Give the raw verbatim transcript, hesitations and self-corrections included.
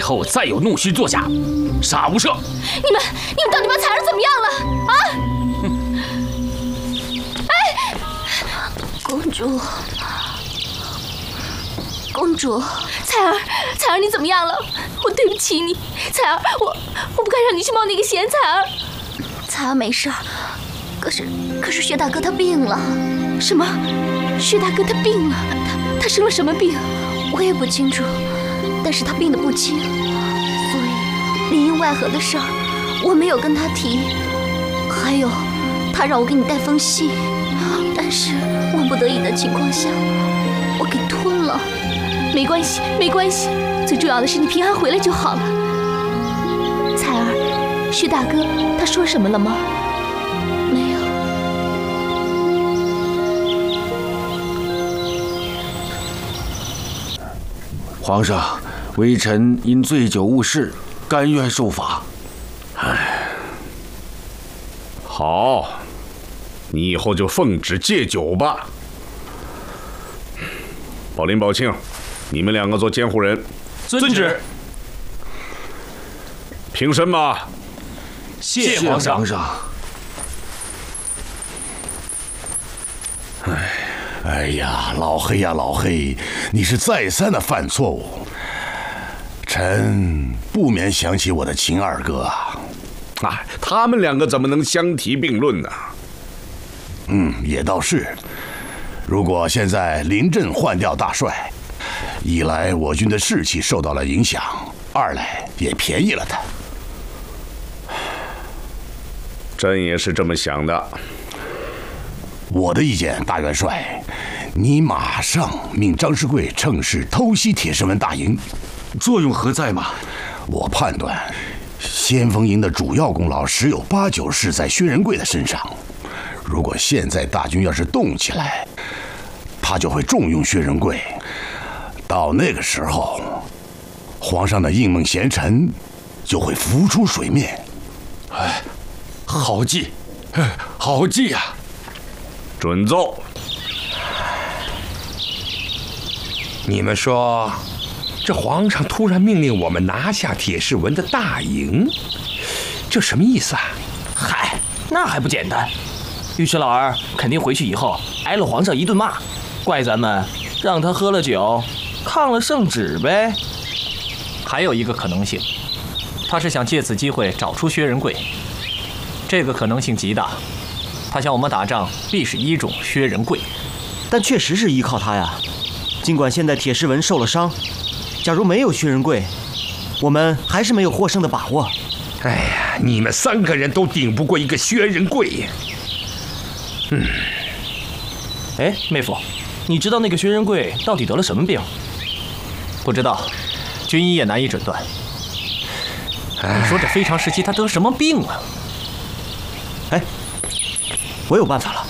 后再有怒须作假，杀无赦！ 你们，你们到底把彩儿怎么样了？啊！哎，公主，公主，彩儿，彩儿，你怎么样了？我对不起你，彩儿，我我不该让你去冒那个险，彩儿。彩儿没事儿，可是可是薛大哥他病了。什么？薛大哥他病了？他他生了什么病？我也不清楚，但是他病得不轻，所以里应外合的事儿我没有跟他提。还有，他让我给你带封信，但是万不得已的情况下，我给吞了。没关系，没关系，最重要的是你平安回来就好了。彩儿，薛大哥他说什么了吗？没有。 皇上，微臣因醉酒误事，甘愿受罚。 唉，好，你以后就奉旨戒酒吧。宝林、宝庆，你们两个做监护人。 遵旨。 平身吧。 谢皇上。 皇上。 哎。哎呀，老黑呀，老黑，你是再三的犯错误，臣不免想起我的秦二哥啊。 哎，他们两个怎么能相提并论呢？ 嗯，也倒是。如果现在临阵换掉大帅，一来我军的士气受到了影响，二来也便宜了他。 朕也是这么想的。 我的意见，大元帅，你马上命张世贵乘势偷袭铁石门大营， 作用何在嘛？ 我判断，先锋营的主要功劳十有八九是在薛仁贵的身上。如果现在大军要是动起来，他就会重用薛仁贵。到那个时候，皇上的应梦贤臣就会浮出水面。 哎，好计，好计呀！ 准奏。 你们说，这皇上突然命令我们拿下铁士文的大营，这什么意思啊？ 嗨，那还不简单？御史老儿肯定回去以后挨了皇上一顿骂，怪咱们让他喝了酒，抗了圣旨呗。 还有一个可能性，他是想借此机会找出薛仁贵，这个可能性极大。他向我们打仗，必是依种薛仁贵。 但确实是依靠他呀。尽管现在铁石文受了伤，假如没有薛仁贵，我们还是没有获胜的把握。 哎呀，你们三个人都顶不过一个薛仁贵。 嗯。哎，妹夫，你知道那个薛仁贵到底得了什么病？不知道，军医也难以诊断。你说这非常时期他得什么病啊？ 哎，我有办法了。